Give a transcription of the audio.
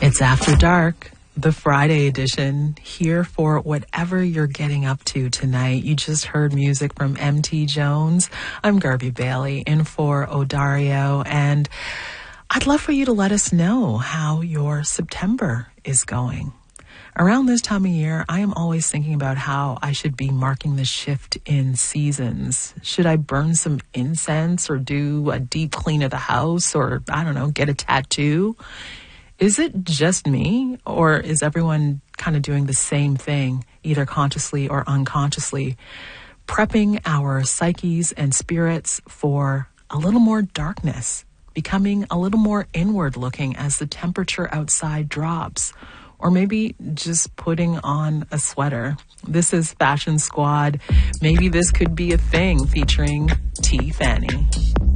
It's After Dark, the Friday edition, here for whatever you're getting up to tonight. You just heard music from M.T. Jones. I'm Garvey Bailey, in for Odario, and I'd love for you to let us know how your September is going. Around this time of year, I am always thinking about how I should be marking the shift in seasons. Should I burn some incense or do a deep clean of the house or, I don't know, get a tattoo? Is it just me, or is everyone kind of doing the same thing, either consciously or unconsciously, prepping our psyches and spirits for a little more darkness, becoming a little more inward looking as the temperature outside drops, or maybe just putting on a sweater? This is Fashion Squad. Maybe this could be a thing, featuring T. Fanny.